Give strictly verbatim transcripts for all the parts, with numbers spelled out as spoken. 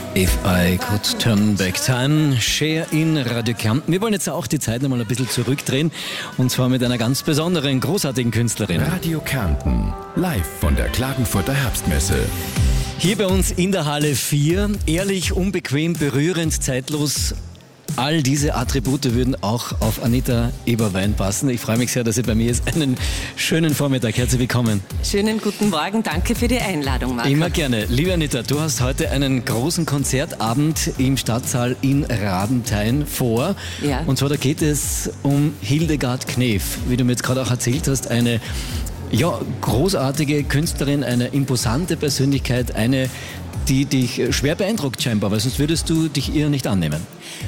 If I could turn back time, Cher in Radio Kärnten. Wir wollen jetzt auch die Zeit noch mal ein bisschen zurückdrehen und zwar mit einer ganz besonderen, großartigen Künstlerin. Radio Kärnten, live von der Klagenfurter Herbstmesse. Hier bei uns in der Halle vier, ehrlich, unbequem, berührend, zeitlos. All diese Attribute würden auch auf Anita Eberwein passen. Ich freue mich sehr, dass sie bei mir ist. Einen schönen Vormittag. Herzlich willkommen. Schönen guten Morgen. Danke für die Einladung, Marco. Immer gerne. Liebe Anita, du hast heute einen großen Konzertabend im Stadtsaal in Radenthein vor. Ja. Und zwar da geht es um Hildegard Knef. Wie du mir jetzt gerade auch erzählt hast, eine ja, großartige Künstlerin, eine imposante Persönlichkeit, eine, die dich schwer beeindruckt scheinbar, weil sonst würdest du dich ihr nicht annehmen.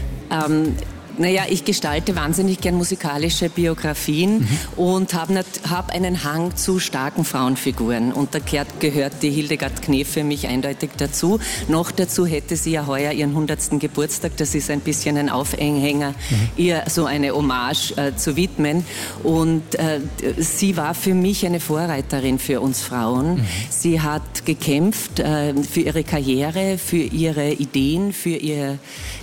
Ähm, naja, ich gestalte wahnsinnig gern musikalische Biografien mhm. und habe hab einen Hang zu starken Frauenfiguren. Und da gehört die Hildegard Knef für mich eindeutig dazu. Noch dazu hätte sie ja heuer ihren hundertsten Geburtstag. Das ist ein bisschen ein Aufhänger, mhm. ihr so eine Hommage äh, zu widmen. Und äh, sie war für mich eine Vorreiterin für uns Frauen. Mhm. Sie hat gekämpft äh, für ihre Karriere, für ihre Ideen, für ihre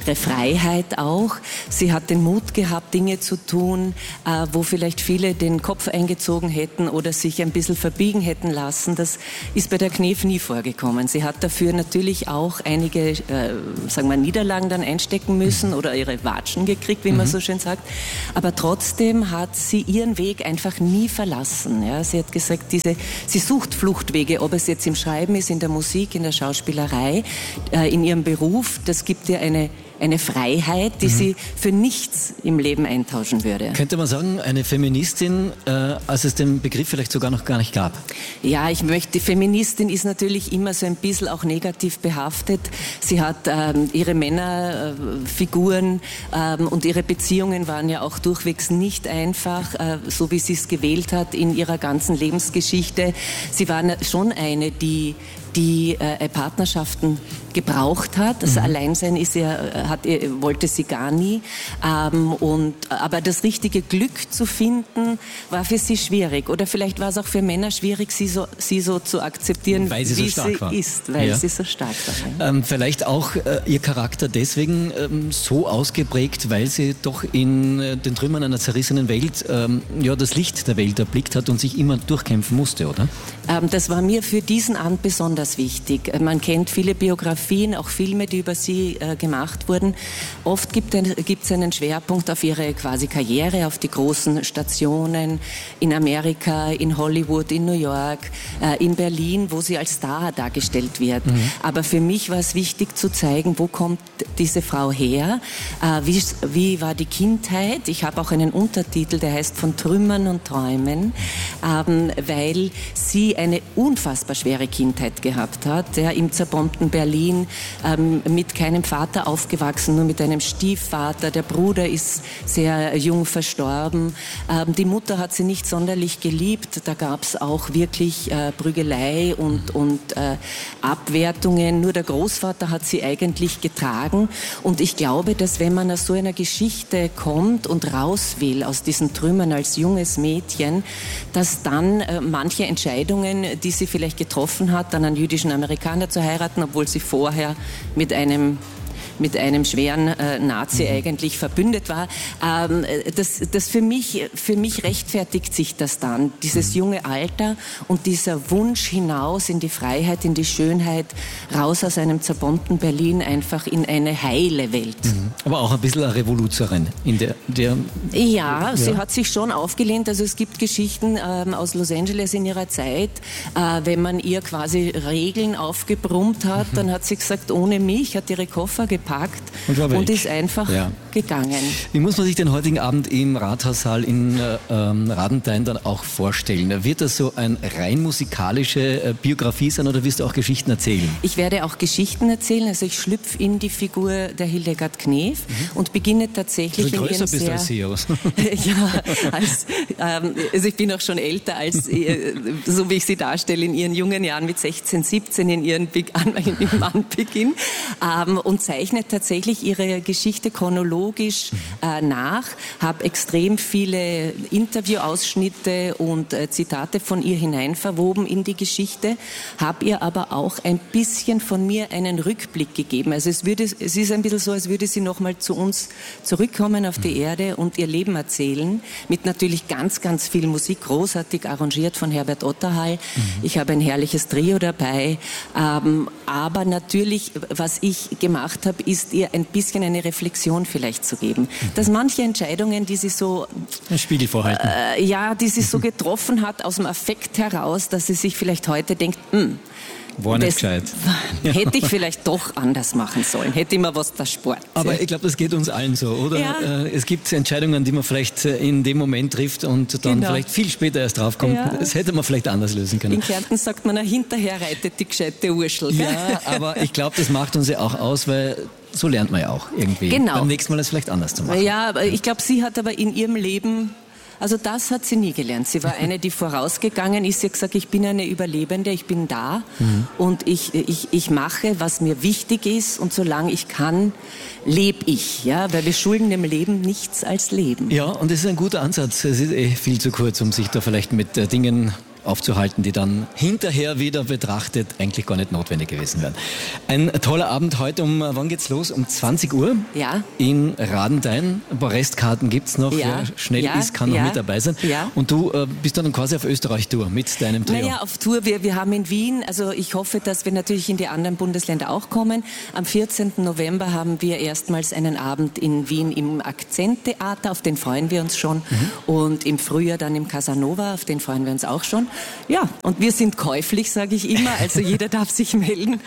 Freiheit auch. Sie hat den Mut gehabt, Dinge zu tun, äh, wo vielleicht viele den Kopf eingezogen hätten oder sich ein bisschen verbiegen hätten lassen. Das ist bei der Knef nie vorgekommen. Sie hat dafür natürlich auch einige, äh, sagen wir, Niederlagen dann einstecken müssen oder ihre Watschen gekriegt, wie man mhm. so schön sagt. Aber trotzdem hat sie ihren Weg einfach nie verlassen. Ja, sie hat gesagt, diese, sie sucht Fluchtwege, ob es jetzt im Schreiben ist, in der Musik, in der Schauspielerei, äh, in ihrem Beruf. Das gibt ihr eine Eine Freiheit, die mhm. sie für nichts im Leben eintauschen würde. Könnte man sagen, eine Feministin, äh, als es den Begriff vielleicht sogar noch gar nicht gab? Ja, ich möchte, Feministin ist natürlich immer so ein bisschen auch negativ behaftet. Sie hat ähm, ihre Männerfiguren äh, ähm, und ihre Beziehungen waren ja auch durchwegs nicht einfach, äh, so wie sie es gewählt hat in ihrer ganzen Lebensgeschichte. Sie war schon eine, die die äh, Partnerschaften gebraucht hat. Das mhm. Alleinsein ist ja, hat, wollte sie gar nie. Ähm, und, aber das richtige Glück zu finden, war für sie schwierig. Oder vielleicht war es auch für Männer schwierig, sie so, sie so zu akzeptieren, weil sie wie so stark sie war. ist, weil ja. sie so stark war. Ähm, vielleicht auch äh, ihr Charakter deswegen ähm, so ausgeprägt, weil sie doch in äh, den Trümmern einer zerrissenen Welt ähm, ja, das Licht der Welt erblickt hat und sich immer durchkämpfen musste, oder? Ähm, das war mir für diesen Abend besonders wichtig. Man kennt viele Biografien, auch Filme, die über sie äh, gemacht wurden. Oft gibt es einen Schwerpunkt auf ihre quasi Karriere, auf die großen Stationen in Amerika, in Hollywood, in New York, äh, in Berlin, wo sie als Star dargestellt wird. Mhm. Aber für mich war es wichtig zu zeigen, wo kommt diese Frau her, äh, wie, wie war die Kindheit. Ich habe auch einen Untertitel, der heißt Von Trümmern und Träumen, ähm, weil sie eine unfassbar schwere Kindheit gehabt hat, ja, im zerbombten Berlin, ähm, mit keinem Vater aufgewachsen, nur mit einem Stiefvater. Der Bruder ist sehr jung verstorben. Ähm, die Mutter hat sie nicht sonderlich geliebt. Da gab es auch wirklich äh, Prügelei und, und äh, Abwertungen. Nur der Großvater hat sie eigentlich getragen. Und ich glaube, dass wenn man aus so einer Geschichte kommt und raus will aus diesen Trümmern als junges Mädchen, dass dann äh, manche Entscheidungen, die sie vielleicht getroffen hat, dann einen jüdischen Amerikaner zu heiraten, obwohl sie vorher mit einem mit einem schweren äh, Nazi mhm. eigentlich verbündet war. Ähm, das das für mich, für mich rechtfertigt sich das dann, dieses junge Alter und dieser Wunsch hinaus in die Freiheit, in die Schönheit, raus aus einem zerbombten Berlin, einfach in eine heile Welt. Mhm. Aber auch ein bisschen eine Revoluzerin. In der, der ja, ja, sie ja. hat sich schon aufgelehnt. Also es gibt Geschichten ähm, aus Los Angeles in ihrer Zeit, äh, wenn man ihr quasi Regeln aufgebrummt hat, mhm. dann hat sie gesagt, ohne mich, hat ihre Koffer gepackt und, und ist einfach ja. gegangen. Wie muss man sich den heutigen Abend im Rathaussaal in äh, Radenthein dann auch vorstellen? Wird das so eine rein musikalische äh, Biografie sein oder wirst du auch Geschichten erzählen? Ich werde auch Geschichten erzählen. Also ich schlüpfe in die Figur der Hildegard Knef mhm. und beginne tatsächlich also in ihrem bist sehr... Als sie aus. ja, als, ähm, also ich bin auch schon älter als, äh, so wie ich sie darstelle, in ihren jungen Jahren mit sechzehn, siebzehn, in ihren Be- an, im Anbeginn ähm, und zeichne zeichne tatsächlich ihre Geschichte chronologisch äh, nach, habe extrem viele Interviewausschnitte und äh, Zitate von ihr hineinverwoben in die Geschichte, habe ihr aber auch ein bisschen von mir einen Rückblick gegeben. Also es, würde, es ist ein bisschen so, als würde sie nochmal zu uns zurückkommen auf die Erde und ihr Leben erzählen, mit natürlich ganz, ganz viel Musik, großartig arrangiert von Herbert Otterhall. Mhm. Ich habe ein herrliches Trio dabei, ähm, aber natürlich, was ich gemacht habe, ist ihr ein bisschen eine Reflexion vielleicht zu geben. Mhm. Dass manche Entscheidungen, die sie so... Ein Spiegel vorhalten. Äh, ja, die sie so getroffen hat, aus dem Affekt heraus, dass sie sich vielleicht heute denkt, hm, war nicht gescheit. Hätte ich vielleicht doch anders machen sollen. Hätte immer was der Sport. Aber ich glaube, das geht uns allen so, oder? Ja. Es gibt Entscheidungen, die man vielleicht in dem Moment trifft und dann genau. vielleicht viel später erst draufkommt. Ja. Das hätte man vielleicht anders lösen können. In Kärnten sagt man, hinterher reitet die gescheite Urschel. Ja, aber ich glaube, das macht uns ja auch aus, weil so lernt man ja auch irgendwie. Genau. Beim nächsten Mal das vielleicht anders zu machen. Ja, aber ich glaube, sie hat aber in ihrem Leben... Also das hat sie nie gelernt. Sie war eine, die vorausgegangen ist. Sie hat gesagt, ich bin eine Überlebende, ich bin da mhm. und ich, ich, ich mache, was mir wichtig ist und solange ich kann, lebe ich. Ja? Weil wir schulden dem Leben nichts als Leben. Ja, und das ist ein guter Ansatz. Es ist eh viel zu kurz, um sich da vielleicht mit äh, Dingen aufzuhalten, die dann hinterher wieder betrachtet eigentlich gar nicht notwendig gewesen wären. Ein toller Abend heute. Um wann geht's los? Um zwanzig Uhr? Ja. In Radenthein. Ein paar Restkarten gibt's noch. Ja. Wer schnell ja. ist, kann ja. noch mit dabei sein. Ja. Und du äh, bist dann quasi auf Österreich-Tour mit deinem Trio. Naja, auf Tour. Wir, wir haben in Wien, also ich hoffe, dass wir natürlich in die anderen Bundesländer auch kommen. Am vierzehnten November haben wir erstmals einen Abend in Wien im Akzenttheater, auf den freuen wir uns schon. Mhm. Und im Frühjahr dann im Casanova, auf den freuen wir uns auch schon. Ja, und wir sind käuflich, sage ich immer, also jeder darf sich melden.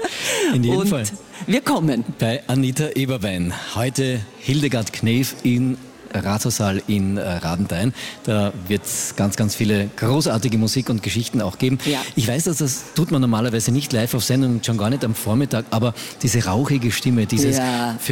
In jedem und Fall. Wir kommen. Bei Anita Eberwein. Heute Hildegard Knef in Rathausaal in Radenthein. Da wird es ganz, ganz viele großartige Musik und Geschichten auch geben. Ja. Ich weiß, dass das tut man normalerweise nicht live auf Sendung, schon gar nicht am Vormittag, aber diese rauchige Stimme, dieses ja.